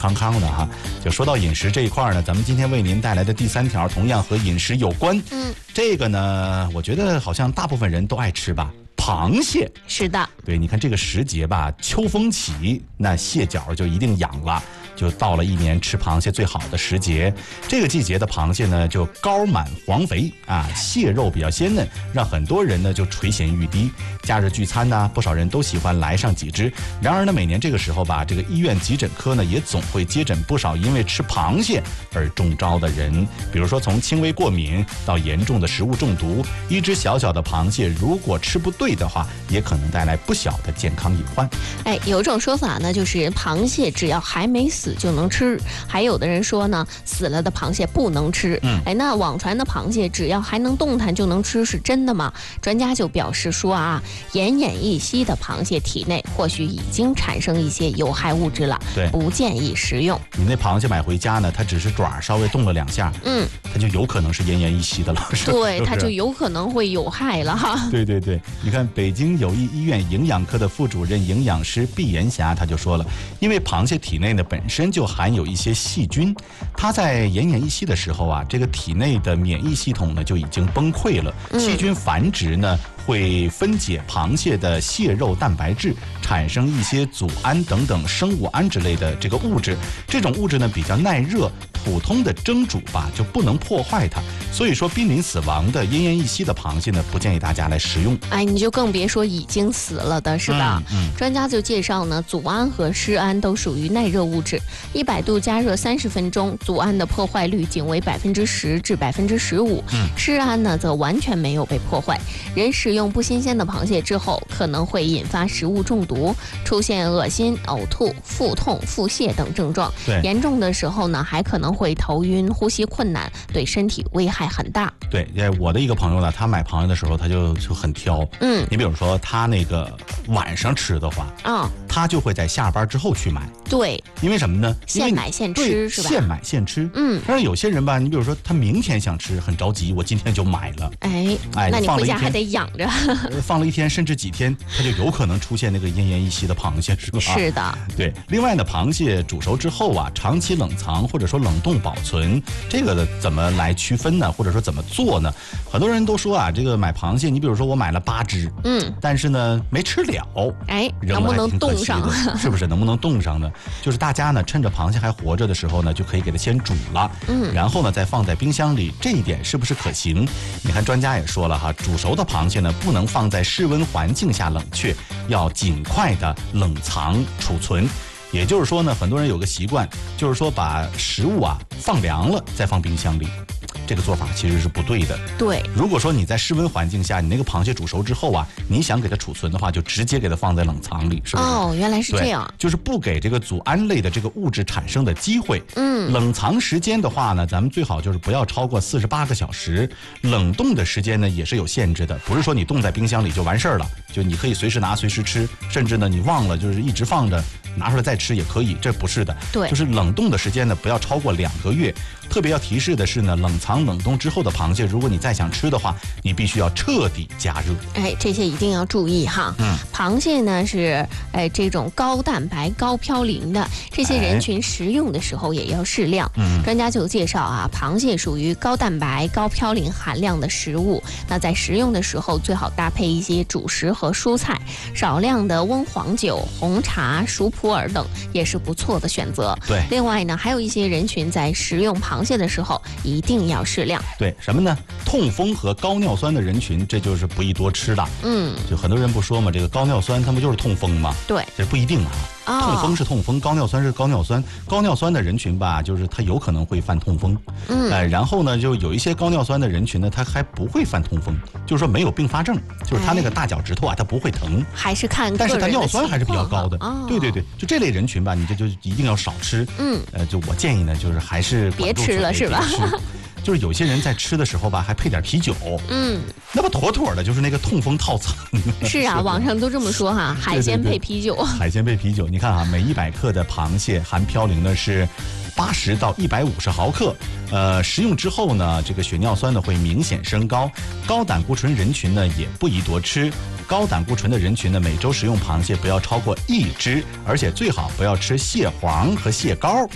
康康的哈。就说到饮食这一块呢，咱们今天为您带来的第3条同样和饮食有关。这个呢，我觉得好像大部分人都爱吃吧。螃蟹是的， 对，你看这个时节吧，秋风起，那蟹脚就一定痒了，就到了一年吃螃蟹最好的时节。这个季节的螃蟹呢，就膏满黄肥啊，蟹肉比较鲜嫩，让很多人呢就垂涎欲滴。假日聚餐呢，不少人都喜欢来上几只。然而呢，每年这个时候吧，这个医院急诊科呢也总会接诊不少因为吃螃蟹而中招的人。比如说从轻微过敏到严重的食物中毒，一只小小的螃蟹如果吃不对的话，也可能带来不小的健康隐患。 有一种说法呢，就是螃蟹只要还没死就能吃，还有的人说呢，死了的螃蟹不能吃。那网传的螃蟹只要还能动弹就能吃，是真的吗？专家就表示说啊，奄奄一息的螃蟹体内或许已经产生一些有害物质了， 对， 不建议食用。 你那螃蟹买回家呢，它只是爪稍微动了2下，它就有可能是奄奄一息的了。 对，它就有可能会有害了哈。 对对对，你看北京友谊医院营养科的副主任营养师毕延霞他就说了，因为螃蟹体内呢本身就含有一些细菌，它在奄奄一息的时候啊，这个体内的免疫系统呢就已经崩溃了，细菌繁殖呢会分解螃蟹的蟹肉蛋白质，产生一些组胺等等生物胺之类的这个物质。这种物质呢比较耐热，普通的蒸煮吧就不能破坏它。所以说濒临死亡的奄奄一息的螃蟹呢，不建议大家来食用。 你就更别说已经死了的是吧？专家就介绍呢，组胺和施胺都属于耐热物质，100度加热30分钟，组胺的破坏率仅为10%至15%，施胺呢则完全没有被破坏。人食用不新鲜的螃蟹之后，可能会引发食物中毒，出现恶心、呕吐、腹痛、腹泻等症状。严重的时候呢，还可能会头晕、呼吸困难，对身体危害很大。 对，我的一个朋友呢，他买螃蟹的时候他就很挑。你比如说他那个晚上吃的话，他就会在下班之后去买。对，因为什么呢？ 现买现吃是吧？ 现买现吃。但是有些人吧，你比如说他明天想吃，很着急，我今天就买了。 那你回家还得养着。 放了1天甚至几天，它就有可能出现那个奄奄一息的螃蟹，是吧？ 是的。 对，另外呢，螃蟹煮熟之后啊，长期冷藏或者说冷冻保存，这个怎么来区分呢？或者说怎么做呢？很多人都说啊，这个买螃蟹，你比如说我买了8只，但是呢没吃了， 能不能冻上？ 是不是能不能冻上呢？就是大家呢趁着螃蟹还活着的时候呢，就可以给它先煮了，然后呢再放在冰箱里，这一点是不是可行？你看专家也说了哈，煮熟的螃蟹呢不能放在室温环境下冷却，要尽快的冷藏储存。也就是说呢，很多人有个习惯，就是说把食物啊放凉了再放冰箱里。这个做法其实是不对的。 对， 如果说你在室温环境下，你那个螃蟹煮熟之后啊，你想给它储存的话，就直接给它放在冷藏里，是不是？ 原来是这样， 就是不给这个组胺类的这个物质产生的机会。冷藏时间的话呢，咱们最好就是不要超过48个小时。冷冻的时间呢也是有限制的，不是说你冻在冰箱里就完事儿了，就你可以随时拿随时吃，甚至呢你忘了就是一直放着，拿出来再吃也可以，这不是的。 对， 就是冷冻的时间呢不要超过2个月。特别要提示的是呢，冷藏冷冻之后的螃蟹，如果你再想吃的话，你必须要彻底加热。 这些一定要注意哈。螃蟹呢是这种高蛋白、高嘌呤的，这些人群食用的时候也要适量。专家就介绍啊，螃蟹属于高蛋白、高嘌呤含量的食物，那在食用的时候最好搭配一些主食和蔬菜，少量的温黄酒、红茶、熟普洱等也是不错的选择。 对， 另外呢，还有一些人群在食用螃蟹的时候一定要适量。 对，什么呢？痛风和高尿酸的人群，这就是不宜多吃的。就很多人不说嘛，这个高尿酸它不就是痛风吗？ 对， 这不一定啊。痛风是痛风，高尿酸是高尿酸。高尿酸的人群吧，就是他有可能会犯痛风。然后呢，就有一些高尿酸的人群呢，他还不会犯痛风，就是说没有并发症，就是他那个大脚趾头啊，他不会疼， 还是看个人的但是他尿酸还是比较高的。对，就这类人群吧，你就一定要少吃。就我建议呢，就是还是别吃了，是吧？ 就是有些人在吃的时候吧，还配点啤酒，那不妥妥的，就是那个痛风套餐。 是啊，网上都这么说哈，海鲜配啤酒。 海鲜配啤酒，你看啊，每100克的螃蟹含嘌呤呢是80到150毫克。食用之后呢，这个血尿酸呢会明显升高，高胆固醇人群呢也不宜多吃。高胆固醇的人群呢，每周食用螃蟹不要超过1只，而且最好不要吃蟹黄和蟹膏。